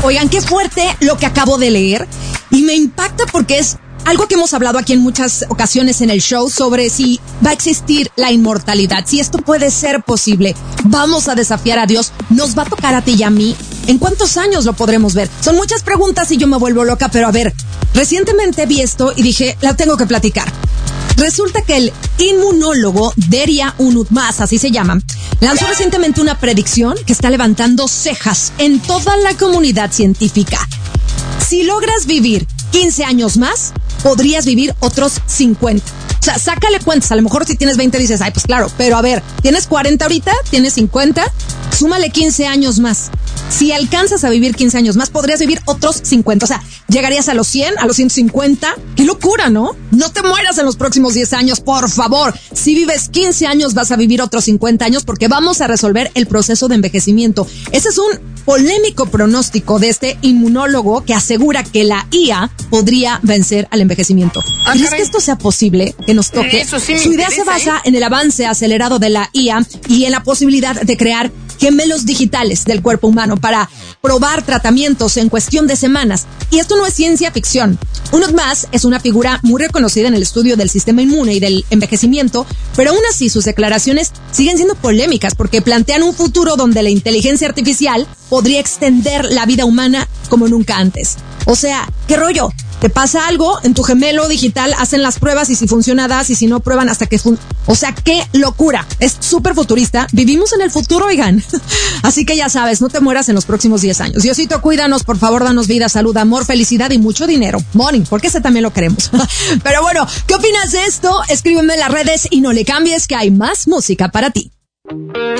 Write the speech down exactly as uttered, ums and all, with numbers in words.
Oigan, qué fuerte lo que acabo de leer y me impacta porque es algo que hemos hablado aquí en muchas ocasiones en el show sobre si va a existir la inmortalidad, si esto puede ser posible. Vamos a desafiar a Dios, nos va a tocar a ti y a mí. ¿En cuántos años lo podremos ver? Son muchas preguntas y yo me vuelvo loca, pero a ver, recientemente vi esto y dije, la tengo que platicar. Resulta que el inmunólogo Deria Unutmaz, así se llama, lanzó recientemente una predicción que está levantando cejas en toda la comunidad científica. Si logras vivir quince años más, podrías vivir otros cincuenta. O sea, sácale cuentas. A lo mejor si tienes veinte dices, ay, pues claro. Pero a ver, ¿tienes cuarenta ahorita? ¿Tienes cincuenta? Súmale quince años más. Si alcanzas a vivir quince años más, podrías vivir otros cincuenta. O sea, llegarías a los cien, a los ciento cincuenta. ¡Qué locura!, ¿no? No te mueras en los próximos diez años, por favor. Si vives quince años, vas a vivir otros cincuenta años porque vamos a resolver el proceso de envejecimiento. Ese es un polémico pronóstico de este inmunólogo que asegura que la I A podría vencer al envejecimiento. Ah, ¿Crees caray. que esto sea posible que nos toque? Eso sí me Su idea se interesa, basa ¿eh? en el avance acelerado de la I A y en la posibilidad de crear gemelos digitales del cuerpo humano para probar tratamientos en cuestión de semanas. Y esto no es ciencia ficción. Unutmaz es una figura muy reconocida en el estudio del sistema inmune y del envejecimiento, pero aún así sus declaraciones siguen siendo polémicas porque plantean un futuro donde la inteligencia artificial podría extender la vida humana como nunca antes. O sea, ¿qué rollo? Te pasa algo en tu gemelo digital, hacen las pruebas y si funciona das y si no prueban hasta que fun- o sea, qué locura. Es súper futurista. Vivimos en el futuro, oigan. Así que ya sabes, no te mueras en los próximos diez años. Diosito, cuídanos, por favor, danos vida, salud, amor, felicidad y mucho dinero. Money, porque ese también lo queremos. Pero bueno, ¿qué opinas de esto? Escríbeme en las redes y no le cambies que hay más música para ti.